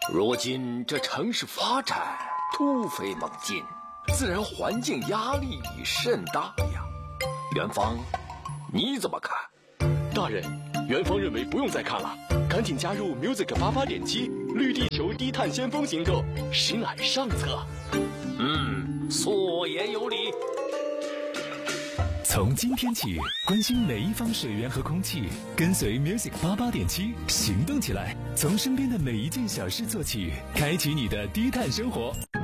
如今这城市发展突飞猛进，自然环境压力甚大呀。元芳，你怎么看？ 大人，元芳认为不用再看了，赶紧加入 Music 88.7绿地球低碳先锋行动，实乃上策。 所言有理。 从今天起，关心每一方水源和空气，跟随 Music 88.7行动起来，从身边的每一件小事做起，开启你的低碳生活。